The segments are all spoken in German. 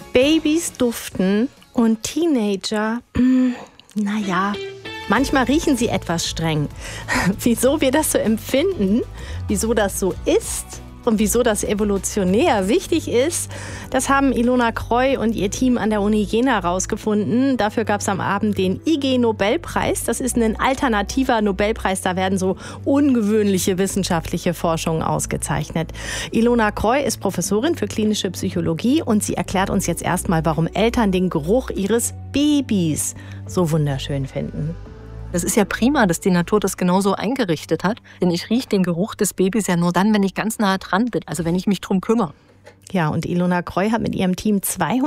Babys duften und Teenager, naja, manchmal riechen sie etwas streng. Wieso wir das so empfinden, wieso das so ist und wieso das evolutionär wichtig ist, das haben Ilona Kreu und ihr Team an der Uni Jena herausgefunden. Dafür gab es am Abend den IG-Nobelpreis. Das ist ein alternativer Nobelpreis. Da werden so ungewöhnliche wissenschaftliche Forschungen ausgezeichnet. Ilona Kreu ist Professorin für klinische Psychologie und sie erklärt uns jetzt erstmal, warum Eltern den Geruch ihres Babys so wunderschön finden. Das ist ja prima, dass die Natur das genauso eingerichtet hat. Denn ich rieche den Geruch des Babys ja nur dann, wenn ich ganz nah dran bin. Also wenn ich mich drum kümmere. Ja, und Ilona Kreu hat mit ihrem Team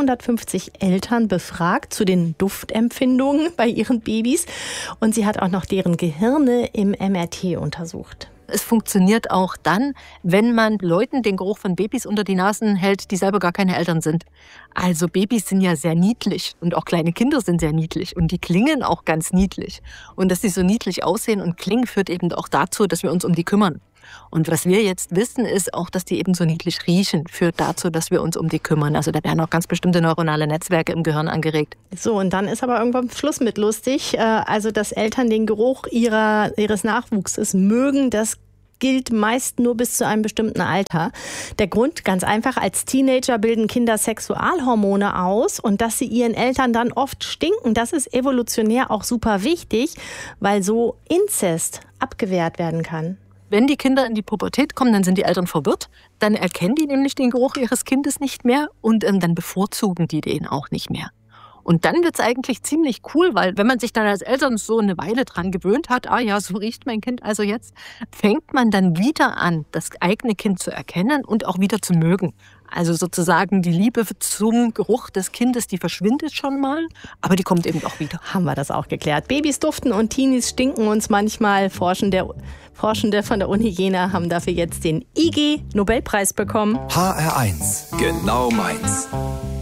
250 Eltern befragt zu den Duftempfindungen bei ihren Babys. Und sie hat auch noch deren Gehirne im MRT untersucht. Es funktioniert auch dann, wenn man Leuten den Geruch von Babys unter die Nasen hält, die selber gar keine Eltern sind. Also Babys sind ja sehr niedlich und auch kleine Kinder sind sehr niedlich und die klingen auch ganz niedlich. Und dass sie so niedlich aussehen und klingen, führt eben auch dazu, dass wir uns um die kümmern. Und was wir jetzt wissen, ist auch, dass die eben so niedlich riechen, führt dazu, dass wir uns um die kümmern. Also da werden auch ganz bestimmte neuronale Netzwerke im Gehirn angeregt. So, und dann ist aber irgendwann Schluss mit lustig. Also, dass Eltern den Geruch ihres Nachwuchses mögen, das gilt meist nur bis zu einem bestimmten Alter. Der Grund, ganz einfach, als Teenager bilden Kinder Sexualhormone aus und dass sie ihren Eltern dann oft stinken, das ist evolutionär auch super wichtig, weil so Inzest abgewehrt werden kann. Wenn die Kinder in die Pubertät kommen, dann sind die Eltern verwirrt. Dann erkennen die nämlich den Geruch ihres Kindes nicht mehr und dann bevorzugen die den auch nicht mehr. Und dann wird's eigentlich ziemlich cool, weil wenn man sich dann als Eltern so eine Weile dran gewöhnt hat, so riecht mein Kind also jetzt, fängt man dann wieder an, das eigene Kind zu erkennen und auch wieder zu mögen. Also sozusagen die Liebe zum Geruch des Kindes, die verschwindet schon mal, aber die kommt eben auch wieder. Haben wir das auch geklärt. Babys duften und Teenies stinken uns manchmal. Forschende von der Uni Jena haben dafür jetzt den IG-Nobelpreis bekommen. HR1, genau meins.